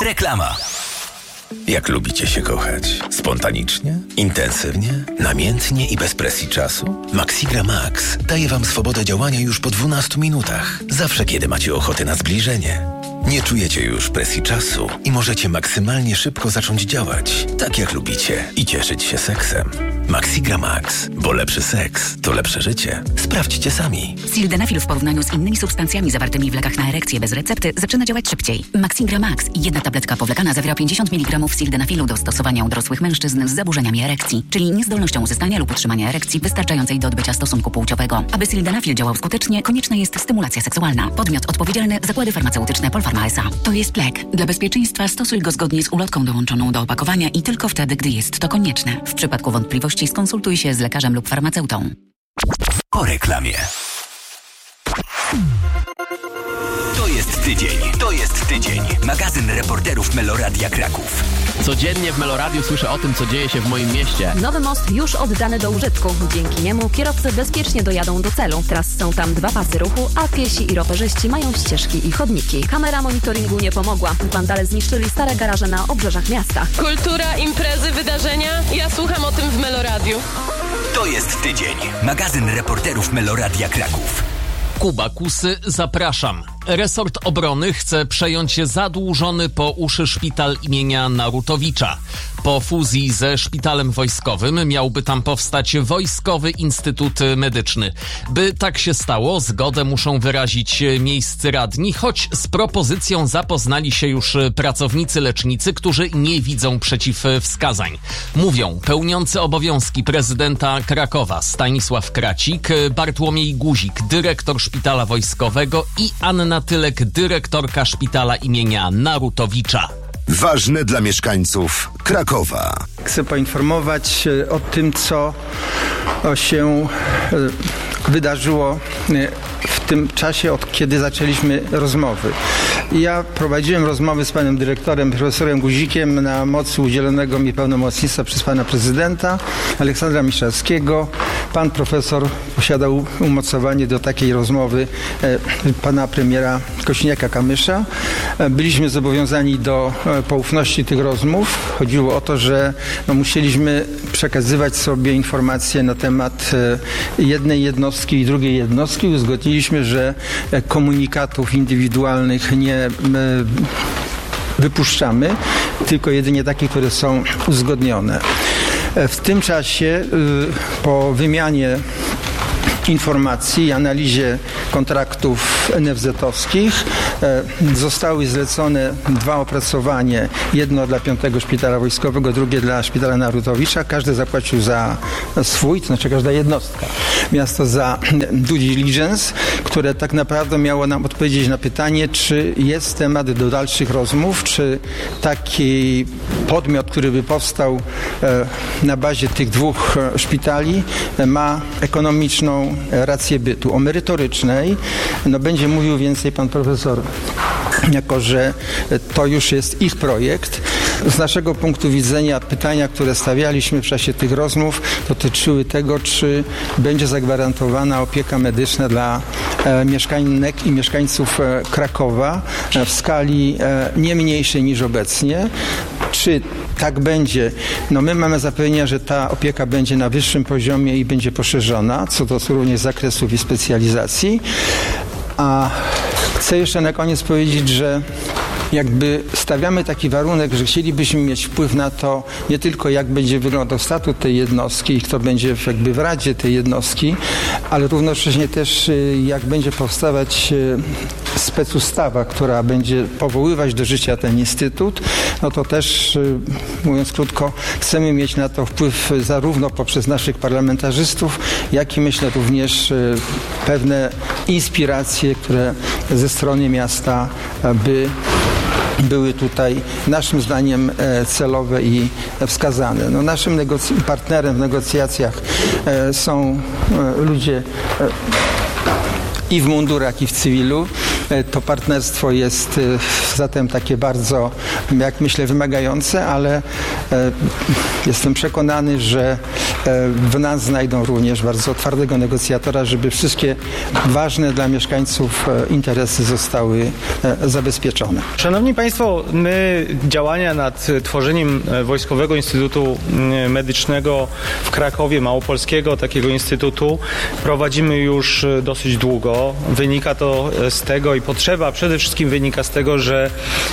Reklama. Jak lubicie się kochać? Spontanicznie? Intensywnie? Namiętnie i bez presji czasu? Maxigra Max daje Wam swobodę działania już po 12 minutach. Zawsze, kiedy macie ochotę na zbliżenie. Nie czujecie już presji czasu i możecie maksymalnie szybko zacząć działać, tak jak lubicie i cieszyć się seksem. Maxigra Max, bo lepszy seks to lepsze życie. Sprawdźcie sami. Sildenafil w porównaniu z innymi substancjami zawartymi w lekach na erekcję bez recepty zaczyna działać szybciej. Maxigra Max, jedna tabletka powlekana zawiera 50 mg sildenafilu do stosowania u dorosłych mężczyzn z zaburzeniami erekcji, czyli niezdolnością uzyskania lub utrzymania erekcji wystarczającej do odbycia stosunku płciowego. Aby sildenafil działał skutecznie, konieczna jest stymulacja seksualna. Podmiot odpowiedzialny: Zakłady Farmaceutyczne Polpharma S.A. To jest lek. Dla bezpieczeństwa stosuj go zgodnie z ulotką dołączoną do opakowania i tylko wtedy, gdy jest to konieczne. W przypadku wątpliwości skonsultuj się z lekarzem lub farmaceutą. Po reklamie. To jest tydzień. Magazyn reporterów Meloradia Kraków. Codziennie w Meloradiu słyszę o tym, co dzieje się w moim mieście. Nowy most już oddany do użytku. Dzięki niemu kierowcy bezpiecznie dojadą do celu. Teraz są tam 2 pasy ruchu, a piesi i rowerzyści mają ścieżki i chodniki. Kamera monitoringu nie pomogła. Wandale zniszczyli stare garaże na obrzeżach miasta. Kultura, imprezy, wydarzenia. Ja słucham o tym w Meloradiu. To jest tydzień. Magazyn reporterów Meloradia Kraków. Kuba Kusy, zapraszam. Resort Obrony chce przejąć zadłużony po uszy szpital imienia Narutowicza. Po fuzji ze szpitalem wojskowym miałby tam powstać Wojskowy Instytut Medyczny. By tak się stało, zgodę muszą wyrazić miejscy radni, choć z propozycją zapoznali się już pracownicy lecznicy, którzy nie widzą przeciwwskazań. Mówią pełniący obowiązki prezydenta Krakowa Stanisław Kracik, Bartłomiej Guzik, dyrektor szpitala wojskowego i Anna Tylek, dyrektorka szpitala imienia Narutowicza. Ważne dla mieszkańców Krakowa. Chcę poinformować o tym, co się wydarzyło w tym czasie, od kiedy zaczęliśmy rozmowy. Ja prowadziłem rozmowy z panem dyrektorem, profesorem Guzikiem na mocy udzielonego mi pełnomocnictwa przez pana prezydenta Aleksandra Miszalskiego. Pan profesor posiadał umocowanie do takiej rozmowy pana premiera Kosiniaka-Kamysza. Byliśmy zobowiązani do poufności tych rozmów. Chodziło o to, że musieliśmy przekazywać sobie informacje na temat jednej jednostki i drugiej jednostki. Uzgodniliśmy, że komunikatów indywidualnych nie wypuszczamy, tylko jedynie takie, które są uzgodnione. W tym czasie po wymianie informacji i analizie kontraktów NFZ-owskich zostały zlecone 2 opracowania. Jedno dla 5. Szpitala Wojskowego, drugie dla Szpitala Narutowicza. Każdy zapłacił za swój, to znaczy każda jednostka. Miasto za due diligence, które tak naprawdę miało nam odpowiedzieć na pytanie, czy jest temat do dalszych rozmów, czy taki podmiot, który by powstał na bazie tych 2 szpitali, ma ekonomiczną rację bytu. O merytorycznej będzie mówił więcej pan profesor, jako że to już jest ich projekt. Z naszego punktu widzenia pytania, które stawialiśmy w czasie tych rozmów, dotyczyły tego, czy będzie zagwarantowana opieka medyczna dla mieszkanek i mieszkańców Krakowa w skali nie mniejszej niż obecnie. Czy tak będzie? My mamy zapewnienia, że ta opieka będzie na wyższym poziomie i będzie poszerzona, co do również zakresów i specjalizacji. A chcę jeszcze na koniec powiedzieć, że jakby stawiamy taki warunek, że chcielibyśmy mieć wpływ na to, nie tylko jak będzie wyglądał statut tej jednostki i kto będzie jakby w radzie tej jednostki, ale równocześnie też jak będzie powstawać specustawa, która będzie powoływać do życia ten instytut, to też, mówiąc krótko, chcemy mieć na to wpływ zarówno poprzez naszych parlamentarzystów, jak i myślę również pewne inspiracje, które ze strony miasta były tutaj naszym zdaniem celowe i wskazane. Naszym partnerem w negocjacjach są ludzie i w mundurach, i w cywilu. To partnerstwo jest zatem takie bardzo, jak myślę, wymagające, ale jestem przekonany, że w nas znajdą również bardzo twardego negocjatora, żeby wszystkie ważne dla mieszkańców interesy zostały zabezpieczone. Szanowni Państwo, my działania nad tworzeniem Wojskowego Instytutu Medycznego w Krakowie, Małopolskiego takiego instytutu prowadzimy już dosyć długo. Wynika to z tego i potrzeba przede wszystkim wynika z tego, że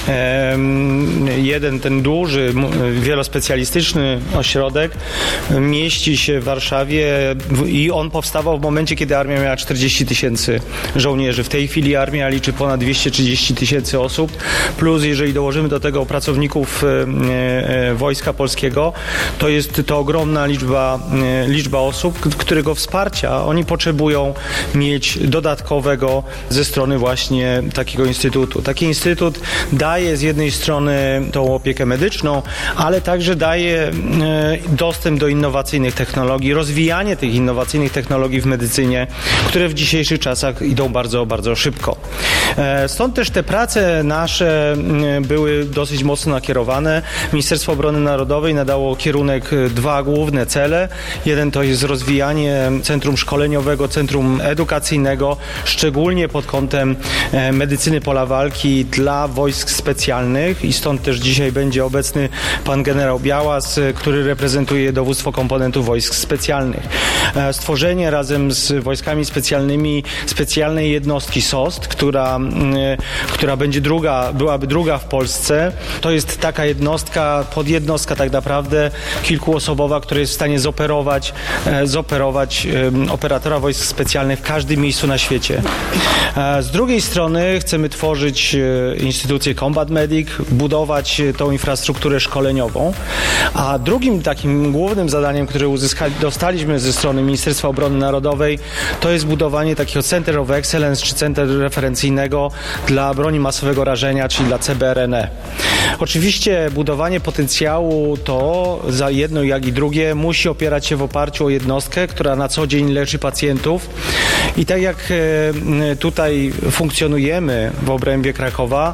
ten duży, wielospecjalistyczny ośrodek mieści się w Warszawie i on powstawał w momencie, kiedy armia miała 40 000 żołnierzy. W tej chwili armia liczy ponad 230 000 osób, plus jeżeli dołożymy do tego pracowników Wojska Polskiego, to jest to ogromna liczba osób, którego wsparcia oni potrzebują mieć dodatkowego ze strony właśnie takiego instytutu. Taki instytut daje z jednej strony tą opiekę medyczną, ale także daje dostęp do innowacyjnych technologii, rozwijanie tych innowacyjnych technologii w medycynie, które w dzisiejszych czasach idą bardzo, bardzo szybko. Stąd też te prace nasze były dosyć mocno nakierowane. Ministerstwo Obrony Narodowej nadało kierunek 2 główne cele. Jeden to jest rozwijanie centrum szkoleniowego, centrum edukacyjnego, szczególnie pod kątem medycyny pola walki dla wojsk specjalnych i stąd też dzisiaj będzie obecny pan generał Białas, który reprezentuje dowództwo komponentów wojsk specjalnych. Stworzenie razem z wojskami specjalnymi specjalnej jednostki SOST, która byłaby druga w Polsce. To jest taka podjednostka tak naprawdę kilkuosobowa, która jest w stanie zoperować operatora wojsk specjalnych w każdym miejscu na świecie. Z drugiej strony chcemy tworzyć instytucję Combat Medic, budować tą infrastrukturę szkoleniową, a drugim takim głównym zadaniem, które dostaliśmy ze strony Ministerstwa Obrony Narodowej, to jest budowanie takiego Center of Excellence czy Centrum Referencyjnego dla broni masowego rażenia, czyli dla CBRNE. Oczywiście budowanie potencjału to za jedno jak i drugie musi opierać się w oparciu o jednostkę, która na co dzień leczy pacjentów i tak jak tutaj funkcjonujemy w obrębie Krakowa,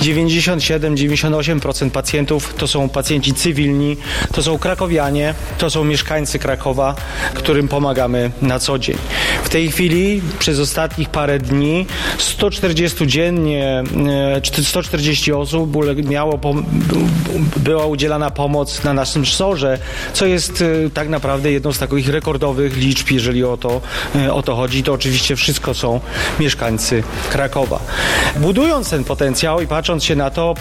97-98% pacjentów to są pacjenci cywilni, to są krakowianie, to są mieszkańcy Krakowa, którym pomagamy na co dzień. W tej chwili przez ostatnich parę dni 140 osób była udzielana pomoc na naszym SOR-ze, co jest tak naprawdę jedną z takich rekordowych liczb, jeżeli o to chodzi. To oczywiście wszystko są mieszkańcy Krakowa. Budując ten potencjał i patrząc się na to,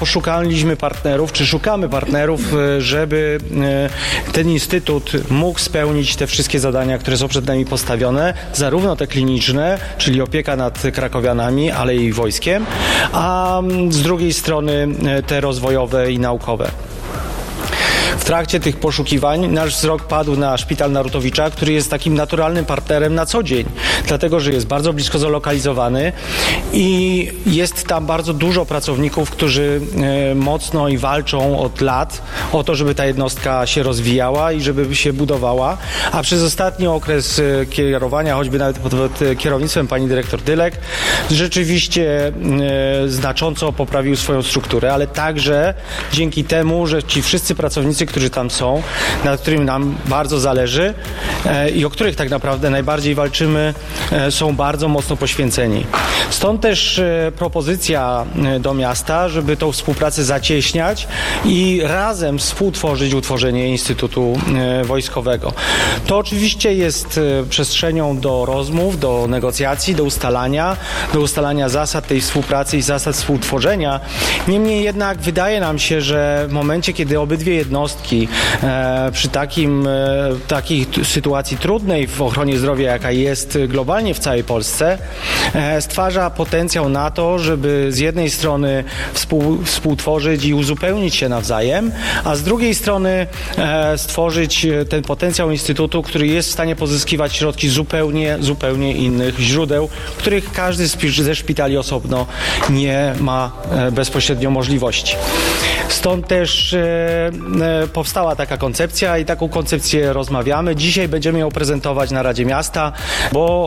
szukamy partnerów, żeby ten instytut mógł spełnić te wszystkie zadania, które są przed nami postawione, zarówno te kliniczne, czyli opieka nad krakowianami, ale i wojskiem, a z drugiej strony te rozwojowe i naukowe. W trakcie tych poszukiwań nasz wzrok padł na szpital Narutowicza, który jest takim naturalnym partnerem na co dzień, dlatego że jest bardzo blisko zlokalizowany i jest tam bardzo dużo pracowników, którzy mocno i walczą od lat o to, żeby ta jednostka się rozwijała i żeby się budowała, a przez ostatni okres kierowania, choćby nawet pod kierownictwem pani dyrektor Dylek, rzeczywiście znacząco poprawił swoją strukturę, ale także dzięki temu, że ci wszyscy pracownicy, którzy tam są, nad którymi nam bardzo zależy i o których tak naprawdę najbardziej walczymy, są bardzo mocno poświęceni. Stąd też propozycja do miasta, żeby tą współpracę zacieśniać i razem współtworzyć utworzenie Instytutu Wojskowego. To oczywiście jest przestrzenią do rozmów, do negocjacji, do ustalania zasad tej współpracy i zasad współtworzenia. Niemniej jednak wydaje nam się, że w momencie, kiedy obydwie jednostki przy takiej sytuacji trudnej w ochronie zdrowia, jaka jest globalnie w całej Polsce, stwarza potencjał na to, żeby z jednej strony współtworzyć i uzupełnić się nawzajem, a z drugiej strony stworzyć ten potencjał instytutu, który jest w stanie pozyskiwać środki zupełnie innych źródeł, których każdy ze szpitali osobno nie ma bezpośrednio możliwości. Stąd też powstała taka koncepcja i taką koncepcję rozmawiamy. Dzisiaj będziemy ją prezentować na Radzie Miasta, bo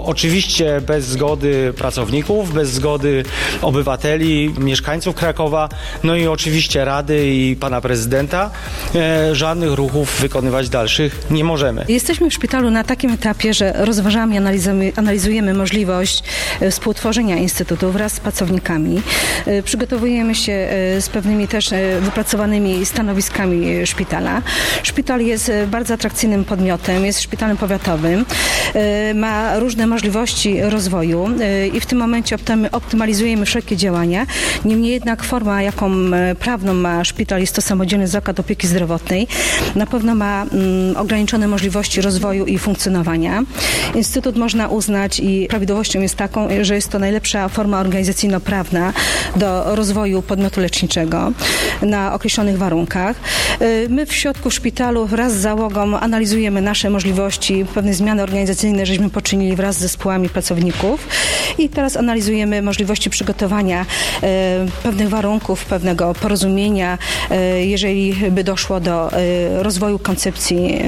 oczywiście bez zgody pracowników, bez zgody obywateli, mieszkańców Krakowa, no i oczywiście Rady i pana prezydenta, żadnych ruchów wykonywać dalszych nie możemy. Jesteśmy w szpitalu na takim etapie, że rozważamy, analizujemy możliwość współtworzenia Instytutu wraz z pracownikami. Przygotowujemy się z pewnymi też wypracowanymi stanowiskami szpitala. Szpital jest bardzo atrakcyjnym podmiotem, jest szpitalem powiatowym, ma różne możliwości rozwoju i w tym momencie optymalizujemy wszelkie działania. Niemniej jednak forma, jaką prawną ma szpital, jest to samodzielny zakład opieki zdrowotnej. Na pewno ma ograniczone możliwości rozwoju i funkcjonowania. Instytut można uznać i prawidłowością jest taką, że jest to najlepsza forma organizacyjno-prawna do rozwoju podmiotu leczniczego na określonych warunkach. My w środku szpitalu wraz z załogą analizujemy nasze możliwości, pewne zmiany organizacyjne, żeśmy poczynili wraz z zespołami pracowników i teraz analizujemy możliwości przygotowania pewnych warunków, pewnego porozumienia, jeżeli by doszło do rozwoju koncepcji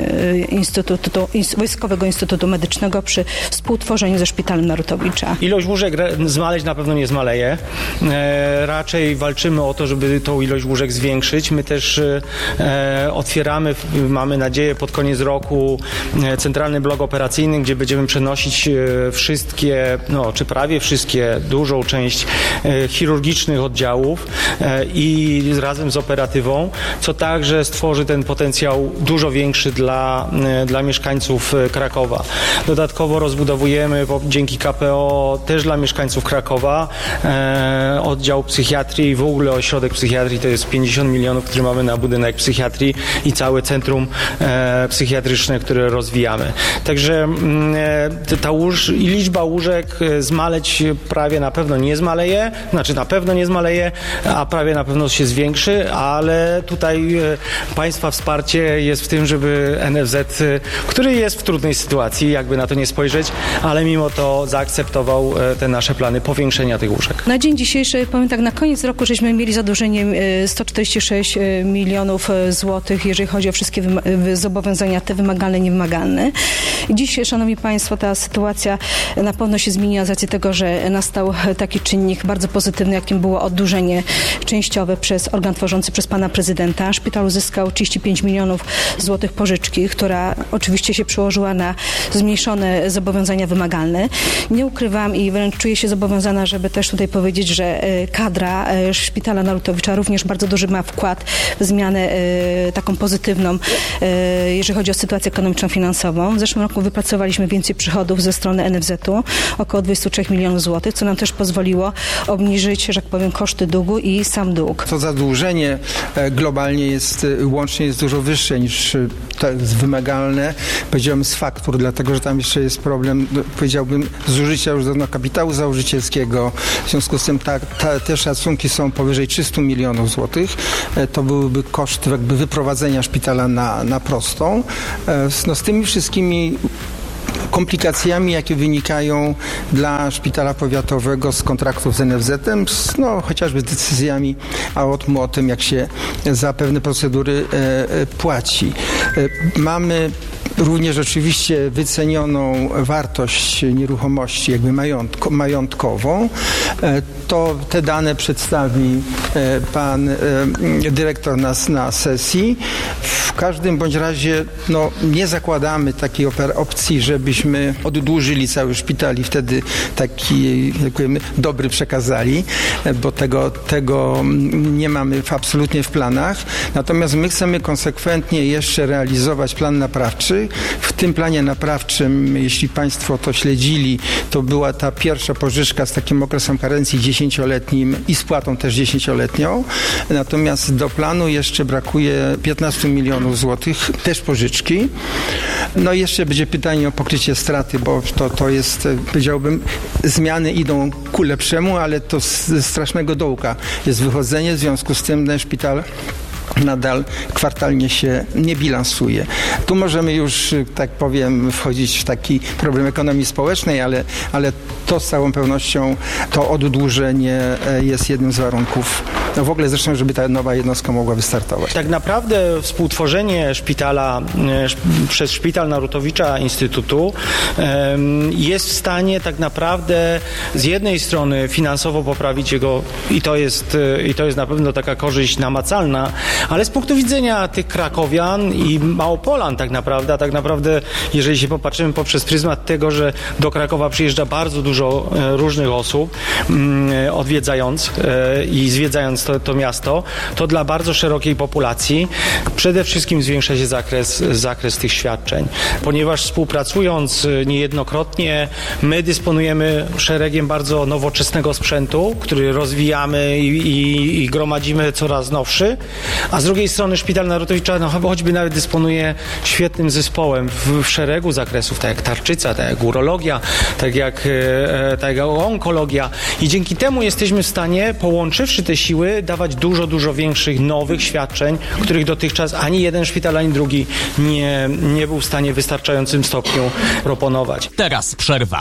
Wojskowego Instytutu Medycznego przy współtworzeniu ze Szpitalem Narutowicza. Ilość łóżek zmaleć na pewno nie zmaleje. Raczej walczymy o to, żeby tą ilość łóżek zwiększyć. My też otwieramy, mamy nadzieję, pod koniec roku centralny blok operacyjny, gdzie będziemy przenosić wszystkie, czy prawie wszystkie, dużą część chirurgicznych oddziałów i razem z operatywą, co także stworzy ten potencjał dużo większy dla mieszkańców Krakowa. Dodatkowo rozbudowujemy dzięki KPO też dla mieszkańców Krakowa oddział psychiatrii i w ogóle ośrodek psychiatrii, to jest 50 milionów, które mamy na budynek psychiatrii i całe centrum psychiatryczne, które rozwijamy. Także liczba łóżek zmaleć prawie na pewno nie zmaleje, na pewno nie zmaleje, a prawie na pewno się zwiększy, ale tutaj państwa wsparcie jest w tym, żeby NFZ, który jest w trudnej sytuacji, jakby na to nie spojrzeć, ale mimo to zaakceptował te nasze plany powiększenia tych łóżek. Na dzień dzisiejszy, powiem tak, na koniec roku żeśmy mieli zadłużenie 146 milionów złotych, jeżeli chodzi o wszystkie zobowiązania, te wymagalne, niewymagalne. Dziś, szanowni państwo, ta sytuacja na pewno się zmieniła z racji tego, że nastał taki czynnik bardzo pozytywny, jakim było oddłużenie częściowe przez organ tworzący przez pana prezydenta. Szpital uzyskał 35 milionów złotych pożyczki, która oczywiście się przełożyła na zmniejszone zobowiązania wymagalne. Nie ukrywam i wręcz czuję się zobowiązana, żeby też tutaj powiedzieć, że kadra Szpitala Narutowicza również bardzo duży ma wkład w zmianę taką pozytywną, jeżeli chodzi o sytuację ekonomiczno-finansową. W zeszłym roku wypracowaliśmy więcej przychodów ze strony NFZ-u, około 23 milionów złotych, co nam też pozwoliło obniżyć, że tak powiem, koszty długu i sam dług. To zadłużenie globalnie łącznie jest dużo wyższe niż to jest wymagalne, powiedziałbym, z faktur, dlatego że tam jeszcze jest problem, powiedziałbym, zużycia już kapitału założycielskiego. W związku z tym te szacunki są powyżej 300 milionów złotych. To byłyby koszty jakby wyprowadzenia szpitala na prostą. Z tymi wszystkimi komplikacjami, jakie wynikają dla szpitala powiatowego z kontraktów z NFZ-em, chociażby decyzjami o tym, jak się za pewne procedury płaci. Mamy również oczywiście wycenioną wartość nieruchomości jakby majątkową. Te dane przedstawi pan dyrektor na sesji. W każdym bądź razie nie zakładamy takiej opcji, żebyśmy oddłużyli cały szpital i wtedy taki, jak powiemy, dobry przekazali, bo tego nie mamy absolutnie w planach. Natomiast my chcemy konsekwentnie jeszcze realizować plan naprawczy. W tym planie naprawczym, jeśli państwo to śledzili, to była ta pierwsza pożyczka z takim okresem karencji 10-letnim i spłatą też 10-letnią. Natomiast do planu jeszcze brakuje 15 milionów złotych, też pożyczki. I jeszcze będzie pytanie o pokrycie straty, bo to jest, powiedziałbym, zmiany idą ku lepszemu, ale to z strasznego dołka jest wychodzenie, w związku z tym ten szpital nadal kwartalnie się nie bilansuje. Tu możemy już, tak powiem, wchodzić w taki problem ekonomii społecznej, ale to z całą pewnością to oddłużenie jest jednym z warunków no w ogóle zresztą, żeby ta nowa jednostka mogła wystartować. Tak naprawdę współtworzenie szpitala przez Szpital Narutowicza Instytutu jest w stanie tak naprawdę z jednej strony finansowo poprawić jego i to jest na pewno taka korzyść namacalna, ale z punktu widzenia tych krakowian i Małopolan tak naprawdę jeżeli się popatrzymy poprzez pryzmat tego, że do Krakowa przyjeżdża bardzo dużo różnych osób odwiedzając i zwiedzając to miasto, to dla bardzo szerokiej populacji przede wszystkim zwiększa się zakres tych świadczeń. Ponieważ współpracując niejednokrotnie, my dysponujemy szeregiem bardzo nowoczesnego sprzętu, który rozwijamy i gromadzimy coraz nowszy, a z drugiej strony Szpital Narutowicza choćby nawet dysponuje świetnym zespołem w szeregu zakresów, tak jak tarczyca, tak jak urologia, tak jak onkologia i dzięki temu jesteśmy w stanie, połączywszy te siły, dawać dużo większych nowych świadczeń, których dotychczas ani jeden szpital, ani drugi nie był w stanie w wystarczającym stopniu proponować. Teraz przerwa.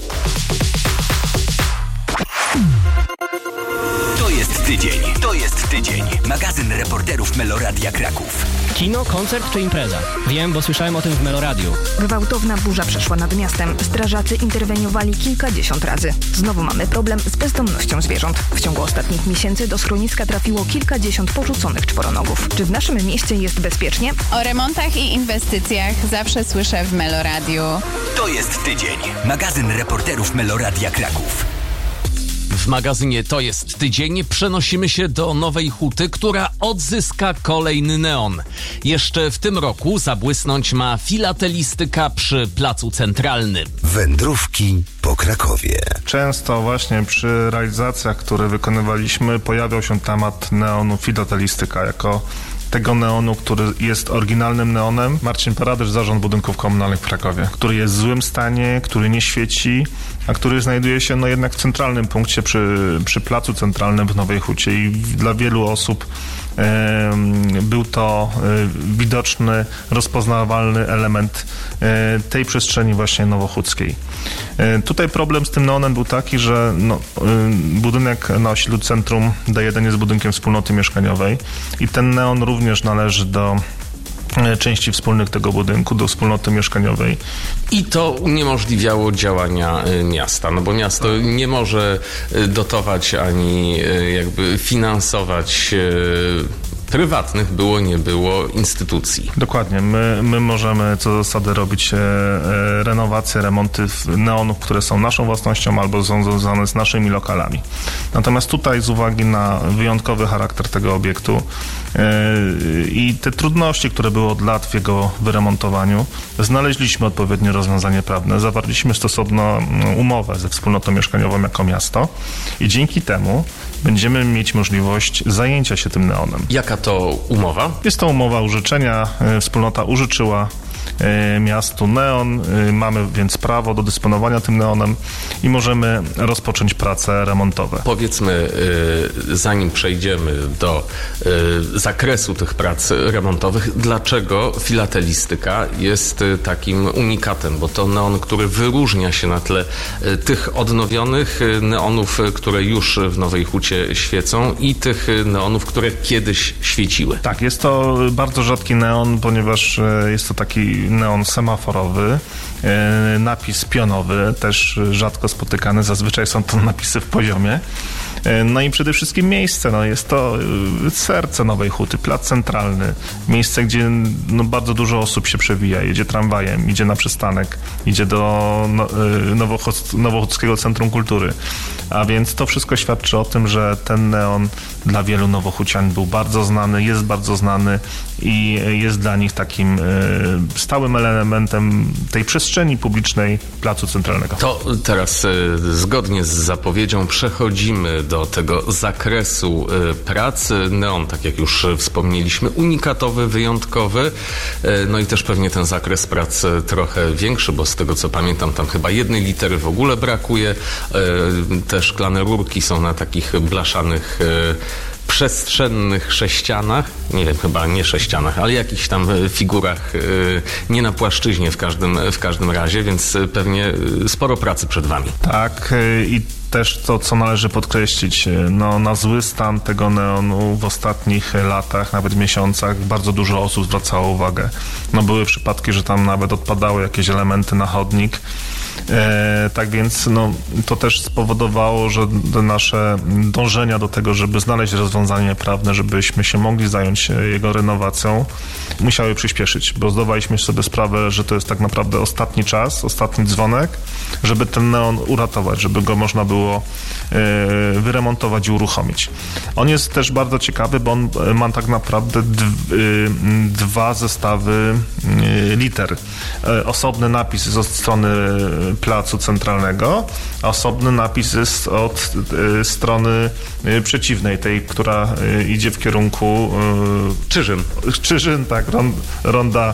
To jest tydzień. Magazyn reporterów Meloradia Kraków. Kino, koncert czy impreza? Wiem, bo słyszałem o tym w Meloradiu. Gwałtowna burza przeszła nad miastem. Strażacy interweniowali kilkadziesiąt razy. Znowu mamy problem z bezdomnością zwierząt. W ciągu ostatnich miesięcy do schroniska trafiło kilkadziesiąt porzuconych czworonogów. Czy w naszym mieście jest bezpiecznie? O remontach i inwestycjach zawsze słyszę w Meloradiu. To jest tydzień. Magazyn reporterów Meloradia Kraków. W magazynie To jest tydzień przenosimy się do Nowej Huty, która odzyska kolejny neon. Jeszcze w tym roku zabłysnąć ma filatelistyka przy Placu Centralnym. Wędrówki po Krakowie. Często właśnie przy realizacjach, które wykonywaliśmy, pojawiał się temat neonu filatelistyka jako tego neonu, który jest oryginalnym neonem. Marcin Paradysz, Zarząd Budynków Komunalnych w Krakowie, który jest w złym stanie, który nie świeci, a który znajduje się jednak w centralnym punkcie przy Placu Centralnym w Nowej Hucie i dla wielu osób był to widoczny, rozpoznawalny element tej przestrzeni właśnie nowochódzkiej. Tutaj problem z tym neonem był taki, że budynek na osiedlu Centrum D1 jest budynkiem wspólnoty mieszkaniowej i ten neon również należy do części wspólnych tego budynku, do wspólnoty mieszkaniowej. I to uniemożliwiało działania miasta, no bo miasto nie może dotować ani jakby finansować prywatnych, było nie było, instytucji. Dokładnie. My możemy co do zasady robić renowacje, remonty neonów, które są naszą własnością albo są związane z naszymi lokalami. Natomiast tutaj z uwagi na wyjątkowy charakter tego obiektu i te trudności, które były od lat w jego wyremontowaniu, znaleźliśmy odpowiednie rozwiązanie prawne. Zawarliśmy stosowną umowę ze wspólnotą mieszkaniową jako miasto i dzięki temu będziemy mieć możliwość zajęcia się tym neonem. Jaka to umowa? Jest to umowa użyczenia. Wspólnota użyczyła miastu neon. Mamy więc prawo do dysponowania tym neonem i możemy rozpocząć prace remontowe. Powiedzmy, zanim przejdziemy do zakresu tych prac remontowych, dlaczego filatelistyka jest takim unikatem? Bo to neon, który wyróżnia się na tle tych odnowionych neonów, które już w Nowej Hucie świecą i tych neonów, które kiedyś świeciły. Tak, jest to bardzo rzadki neon, ponieważ jest to taki neon semaforowy, napis pionowy, też rzadko spotykany, zazwyczaj są to napisy w poziomie. No i przede wszystkim miejsce, jest to serce Nowej Huty, Plac Centralny, miejsce, gdzie bardzo dużo osób się przewija, jedzie tramwajem, idzie na przystanek, idzie do Nowochódzkiego Centrum Kultury, a więc to wszystko świadczy o tym, że ten neon dla wielu nowochucian był bardzo znany, jest bardzo znany i jest dla nich takim stałym elementem tej przestrzeni publicznej Placu Centralnego. To teraz zgodnie z zapowiedzią przechodzimy do tego zakresu prac. Neon, tak jak już wspomnieliśmy, unikatowy, wyjątkowy, no i też pewnie ten zakres prac trochę większy, bo z tego co pamiętam, tam chyba jednej litery w ogóle brakuje. Te szklane rurki są na takich blaszanych przestrzennych sześcianach, nie wiem, chyba nie sześcianach, ale jakichś tam figurach, nie na płaszczyźnie w każdym razie, więc pewnie sporo pracy przed wami. Tak, i też to, co należy podkreślić, no, na zły stan tego neonu w ostatnich latach, nawet miesiącach, bardzo dużo osób zwracało uwagę. No, były przypadki, że tam nawet odpadały jakieś elementy na chodnik. Tak więc no, to też spowodowało, że nasze dążenia do tego, żeby znaleźć rozwiązanie prawne, żebyśmy się mogli zająć jego renowacją, musiały przyspieszyć, bo zdawaliśmy sobie sprawę, że to jest tak naprawdę ostatni czas, ostatni dzwonek, żeby ten neon uratować, żeby go można było wyremontować i uruchomić. On jest też bardzo ciekawy, bo on ma tak naprawdę dwa zestawy liter. Osobny napis jest od strony placu centralnego, a osobny napis jest od strony przeciwnej, tej, która idzie w kierunku Czyżyn, tak, ronda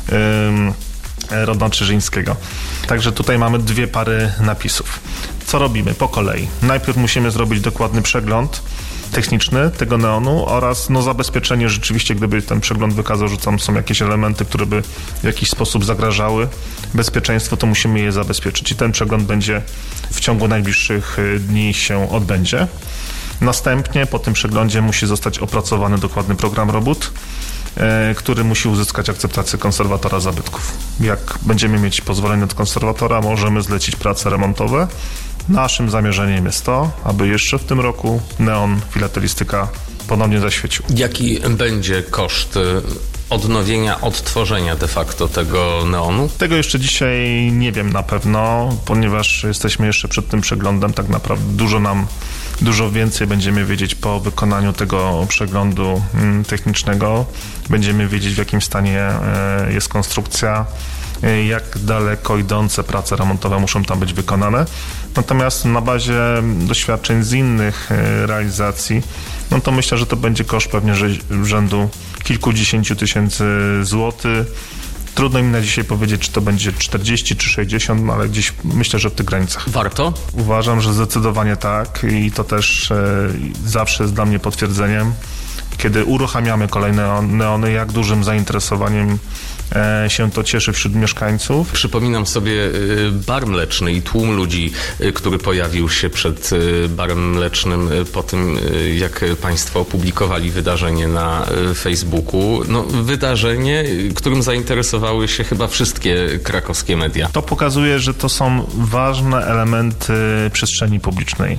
Czyżyńskiego. Także tutaj mamy dwie pary napisów. Co robimy? Po kolei. Najpierw musimy zrobić dokładny przegląd techniczny tego neonu oraz zabezpieczenie rzeczywiście, gdyby ten przegląd wykazał, że tam są jakieś elementy, które by w jakiś sposób zagrażały bezpieczeństwu, to musimy je zabezpieczyć i ten przegląd będzie w ciągu najbliższych dni się odbędzie. Następnie po tym przeglądzie musi zostać opracowany dokładny program robót, który musi uzyskać akceptację konserwatora zabytków. Jak będziemy mieć pozwolenie od konserwatora, możemy zlecić prace remontowe. Naszym zamierzeniem jest to, aby jeszcze w tym roku neon filatelistyka ponownie zaświecił. Jaki będzie koszt odnowienia, odtworzenia de facto tego neonu? Tego jeszcze dzisiaj nie wiem na pewno, ponieważ jesteśmy jeszcze przed tym przeglądem. Tak naprawdę dużo więcej będziemy wiedzieć po wykonaniu tego przeglądu technicznego. Będziemy wiedzieć, w jakim stanie jest konstrukcja, jak daleko idące prace remontowe muszą tam być wykonane. Natomiast na bazie doświadczeń z innych realizacji, no to myślę, że to będzie koszt pewnie rzędu kilkudziesięciu tysięcy złotych. Trudno mi na dzisiaj powiedzieć, czy to będzie 40 czy 60, ale gdzieś myślę, że w tych granicach. Warto? Uważam, że zdecydowanie tak i to też zawsze jest dla mnie potwierdzeniem, kiedy uruchamiamy kolejne neony, jak dużym zainteresowaniem się to cieszy wśród mieszkańców. Przypominam sobie bar mleczny i tłum ludzi, który pojawił się przed barem mlecznym po tym, jak Państwo opublikowali wydarzenie na Facebooku. No, wydarzenie, którym zainteresowały się chyba wszystkie krakowskie media. To pokazuje, że to są ważne elementy przestrzeni publicznej.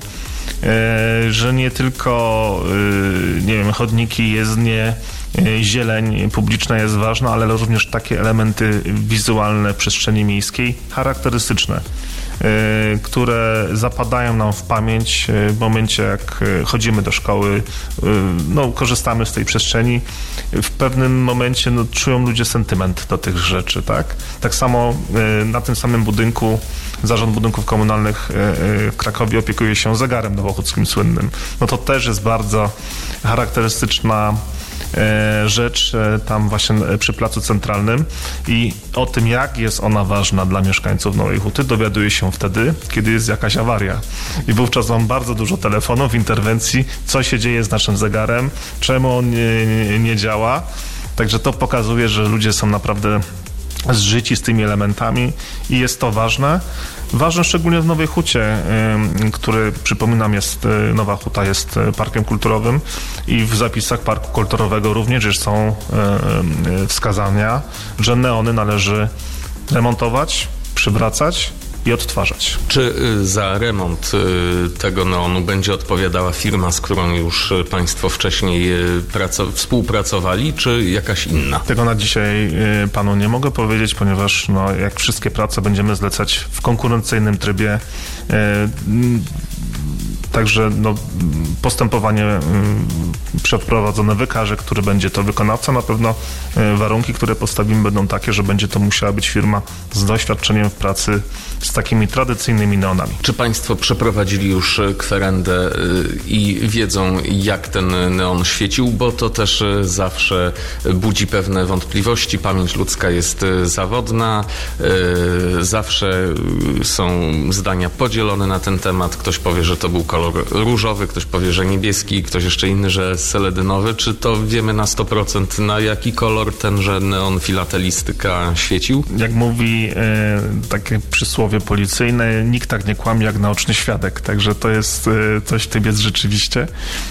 Że nie tylko, nie wiem, chodniki, jezdnie, zieleń publiczna jest ważna, ale również takie elementy wizualne w przestrzeni miejskiej, charakterystyczne, które zapadają nam w pamięć w momencie, jak chodzimy do szkoły, korzystamy z tej przestrzeni. W pewnym momencie czują ludzie sentyment do tych rzeczy, tak? Tak samo na tym samym budynku Zarząd Budynków Komunalnych w Krakowie opiekuje się zegarem nowochódzkim słynnym. No to też jest bardzo charakterystyczna rzecz tam właśnie przy Placu Centralnym i o tym, jak jest ona ważna dla mieszkańców Nowej Huty, dowiaduje się wtedy, kiedy jest jakaś awaria. I wówczas mam bardzo dużo telefonów, interwencji, co się dzieje z naszym zegarem, czemu on nie działa. Także to pokazuje, że ludzie są naprawdę zżyci z tymi elementami i jest to ważne. Ważne szczególnie w Nowej Hucie, który, przypominam, Nowa Huta jest parkiem kulturowym i w zapisach parku kulturowego również są wskazania, że neony należy remontować, przywracać i odtwarzać. Czy za remont tego neonu będzie odpowiadała firma, z którą już Państwo wcześniej współpracowali, czy jakaś inna? Tego na dzisiaj panu nie mogę powiedzieć, ponieważ jak wszystkie prace będziemy zlecać w konkurencyjnym trybie, także postępowanie przeprowadzone wykaże, który będzie to wykonawca. Na pewno warunki, które postawimy, będą takie, że będzie to musiała być firma z doświadczeniem w pracy z takimi tradycyjnymi neonami. Czy Państwo przeprowadzili już kwerendę i wiedzą, jak ten neon świecił? Bo to też zawsze budzi pewne wątpliwości. Pamięć ludzka jest zawodna. Zawsze są zdania podzielone na ten temat. Ktoś powie, że to był kolor kolor różowy, ktoś powie, że niebieski, ktoś jeszcze inny, że seledynowy. Czy to wiemy na 100%, na jaki kolor tenże neon filatelistyka świecił? Jak mówi takie przysłowie policyjne, nikt tak nie kłamie jak naoczny świadek, także to jest coś w tym jest rzeczywiście.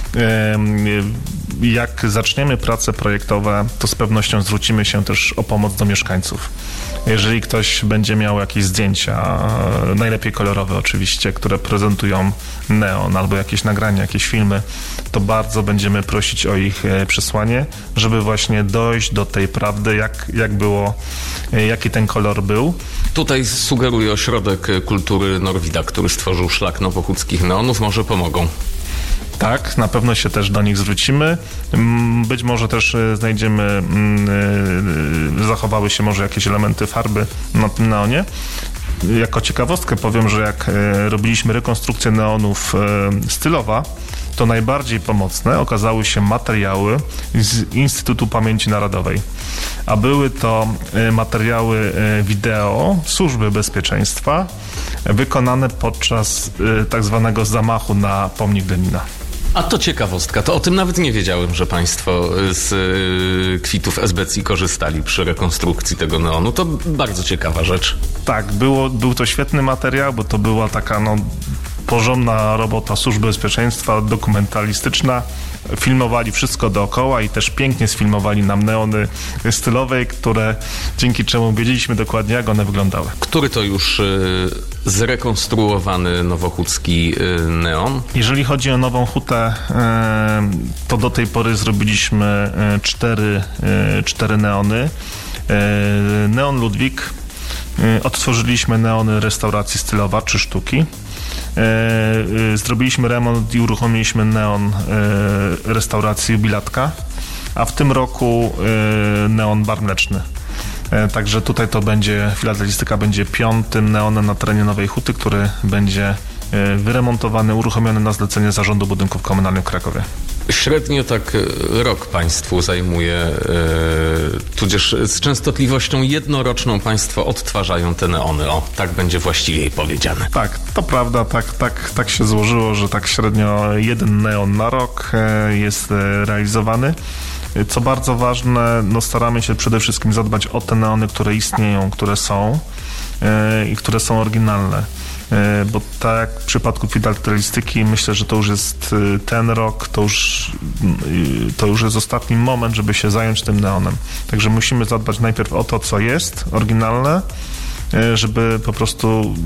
Jak zaczniemy prace projektowe, to z pewnością zwrócimy się też o pomoc do mieszkańców. Jeżeli ktoś będzie miał jakieś zdjęcia, najlepiej kolorowe oczywiście, które prezentują neon, albo jakieś nagrania, jakieś filmy, to bardzo będziemy prosić o ich przesłanie, żeby właśnie dojść do tej prawdy, jak było, jaki ten kolor był. Tutaj sugeruję Ośrodek Kultury Norwida, który stworzył szlak nowochódzkich neonów. Może pomogą. Tak, na pewno się też do nich zwrócimy. Być może też znajdziemy, zachowały się może jakieś elementy farby na tym neonie. Jako ciekawostkę powiem, że jak robiliśmy rekonstrukcję neonów stylowa, to najbardziej pomocne okazały się materiały z Instytutu Pamięci Narodowej. A były to materiały wideo Służby Bezpieczeństwa wykonane podczas tak zwanego zamachu na pomnik Lenina. A to ciekawostka, to o tym nawet nie wiedziałem, że państwo z kwitów SBC korzystali przy rekonstrukcji tego neonu. To bardzo ciekawa rzecz. Tak, był to świetny materiał, bo to była taka porządna robota Służby Bezpieczeństwa, dokumentalistyczna. Filmowali wszystko dookoła i też pięknie sfilmowali nam neony stylowe, które dzięki czemu wiedzieliśmy dokładnie, jak one wyglądały. Który to już zrekonstruowany nowochódzki neon? Jeżeli chodzi o Nową Hutę, to do tej pory zrobiliśmy cztery neony. Neon Ludwik, odtworzyliśmy neony restauracji stylowa, 3 sztuki. Zrobiliśmy remont i uruchomiliśmy neon restauracji Jubilatka, a w tym roku neon bar mleczny. Także tutaj to będzie, filatelistyka będzie 5. neonem na terenie Nowej Huty, który będzie wyremontowany, uruchomiony na zlecenie Zarządu Budynków Komunalnych w Krakowie. Średnio tak rok państwu zajmuje, tudzież z częstotliwością jednoroczną państwo odtwarzają te neony. O, tak będzie właściwiej powiedziane. Tak, to prawda, tak się złożyło, że tak średnio 1 neon na rok jest realizowany. Co bardzo ważne, staramy się przede wszystkim zadbać o te neony, które istnieją, które są i które są oryginalne. Bo tak jak w przypadku filatelistyki, myślę, że to już jest ten rok, to już jest ostatni moment, żeby się zająć tym neonem. Także musimy zadbać najpierw o to, co jest oryginalne, żeby po prostu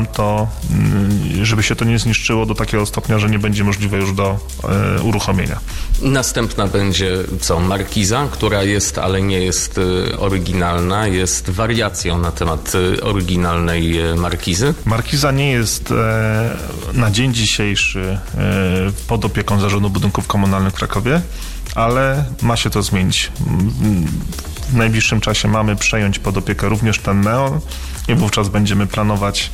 żeby się to nie zniszczyło do takiego stopnia, że nie będzie możliwe już do uruchomienia. Następna będzie markiza, która jest, ale nie jest oryginalna, jest wariacją na temat oryginalnej markizy. Markiza nie jest na dzień dzisiejszy pod opieką Zarządu Budynków Komunalnych w Krakowie, ale ma się to zmienić. W najbliższym czasie mamy przejąć pod opiekę również ten neon i wówczas będziemy planować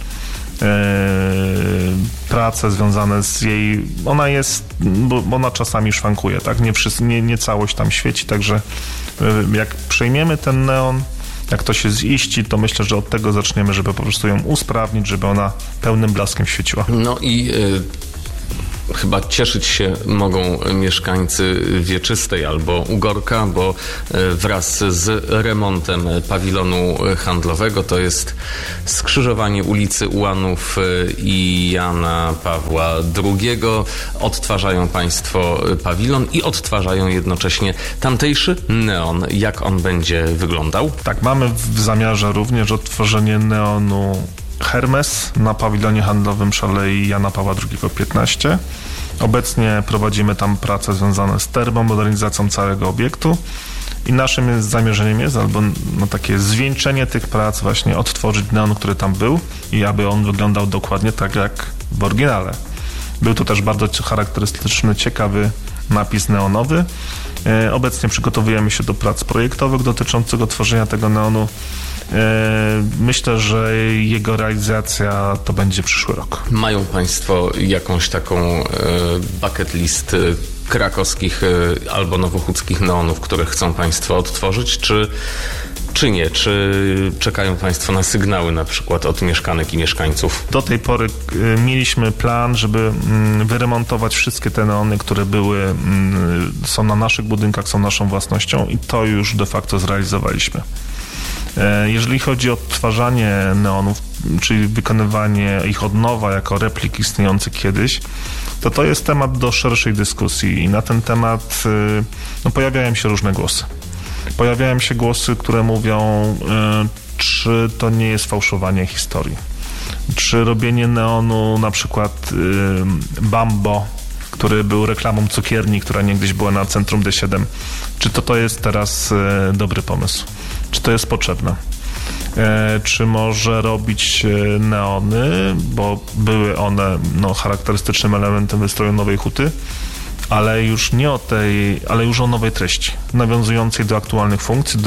prace związane z jej... Bo ona czasami szwankuje, tak? Nie całość tam świeci, także jak przejmiemy ten neon, jak to się ziści, to myślę, że od tego zaczniemy, żeby po prostu ją usprawnić, żeby ona pełnym blaskiem świeciła. No i... Chyba cieszyć się mogą mieszkańcy Wieczystej albo Ugorka, bo wraz z remontem pawilonu handlowego, to jest skrzyżowanie ulicy Ułanów i Jana Pawła II, odtwarzają państwo pawilon i odtwarzają jednocześnie tamtejszy neon. Jak on będzie wyglądał? Tak, mamy w zamiarze również odtworzenie neonu Hermes na pawilonie handlowym przy Alei Jana Pawła II 15. Obecnie prowadzimy tam prace związane z termomodernizacją całego obiektu i naszym zamierzeniem jest takie zwieńczenie tych prac, właśnie odtworzyć neon, który tam był i aby on wyglądał dokładnie tak jak w oryginale. Był to też bardzo charakterystyczny, ciekawy napis neonowy. Obecnie przygotowujemy się do prac projektowych dotyczących tworzenia tego neonu. Myślę, że jego realizacja to będzie przyszły rok. Mają państwo jakąś taką bucket list krakowskich albo nowochódzkich neonów, które chcą Państwo odtworzyć, czy nie? Czy czekają Państwo na sygnały na przykład od mieszkanek i mieszkańców? Do tej pory mieliśmy plan, żeby wyremontować wszystkie te neony, które są na naszych budynkach, są naszą własnością i to już de facto zrealizowaliśmy. Jeżeli chodzi o odtwarzanie neonów, czyli wykonywanie ich od nowa jako replik istniejących kiedyś, to jest temat do szerszej dyskusji i na ten temat pojawiają się różne głosy. Pojawiają się głosy, które mówią, czy to nie jest fałszowanie historii. Czy robienie neonu, na przykład Bambo, który był reklamą cukierni, która niegdyś była na centrum D7, czy to jest teraz dobry pomysł? Czy to jest potrzebne? Czy może robić neony, bo były one charakterystycznym elementem wystroju Nowej Huty, ale już nie ale już o nowej treści, nawiązującej do aktualnych funkcji,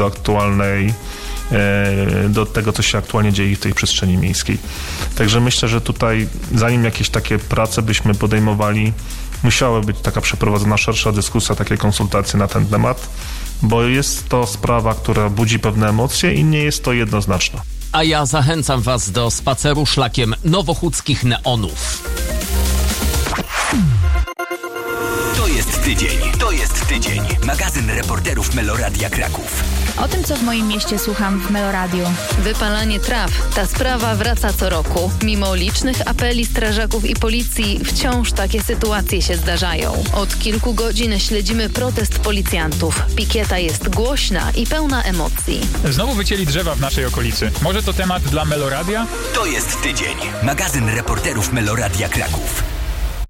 do tego, co się aktualnie dzieje w tej przestrzeni miejskiej. Także myślę, że tutaj, zanim jakieś takie prace byśmy podejmowali, musiała być taka przeprowadzona szersza dyskusja, takie konsultacje na ten temat, bo jest to sprawa, która budzi pewne emocje i nie jest to jednoznaczna. A ja zachęcam Was do spaceru szlakiem nowochódzkich neonów. To jest tydzień. Magazyn reporterów Meloradia Kraków. O tym, co w moim mieście słucham w Meloradiu. Wypalanie traw. Ta sprawa wraca co roku. Mimo licznych apeli strażaków i policji, wciąż takie sytuacje się zdarzają. Od kilku godzin śledzimy protest policjantów. Pikieta jest głośna i pełna emocji. Znowu wycięli drzewa w naszej okolicy. Może to temat dla Meloradia? To jest tydzień. Magazyn reporterów Meloradia Kraków.